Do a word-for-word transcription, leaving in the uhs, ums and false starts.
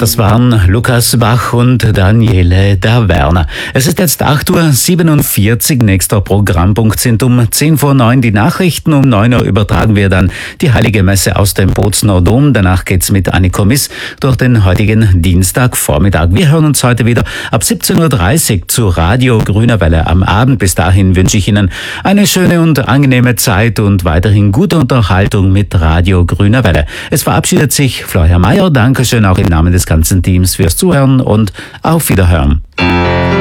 Das waren Lukas Bach und Daniele Daverna. Es ist jetzt acht Uhr siebenundvierzig. Nächster Programmpunkt sind um zehn vor neun die Nachrichten. Um neun Uhr übertragen wir dann die Heilige Messe aus dem Bozner Dom. Danach geht's mit Anniko Miss durch den heutigen Dienstagvormittag. Wir hören uns heute wieder ab siebzehn Uhr dreißig zu Radio Grüner Welle am Abend. Bis dahin wünsche ich Ihnen eine schöne und angenehme Zeit und weiterhin gute Unterhaltung mit Radio Grüner Welle. Es verabschiedet sich Florian Mayer. Dankeschön auch im Namen des ganzen Teams fürs Zuhören und auf Wiederhören.